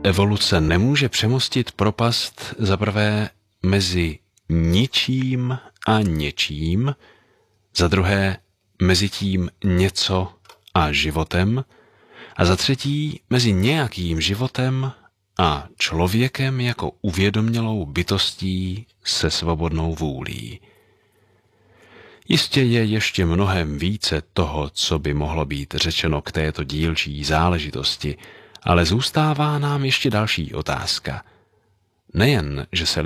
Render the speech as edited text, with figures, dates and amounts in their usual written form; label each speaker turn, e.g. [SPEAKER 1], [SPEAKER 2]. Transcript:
[SPEAKER 1] evoluce nemůže přemostit propast zaprvé mezi ničím a něčím, za druhé mezi tím něco a životem a za třetí mezi nějakým životem a člověkem jako uvědomělou bytostí se svobodnou vůlí. Jistě je ještě mnohem více toho, co by mohlo být řečeno k této dílčí záležitosti, ale zůstává nám ještě další otázka. Nejen, že se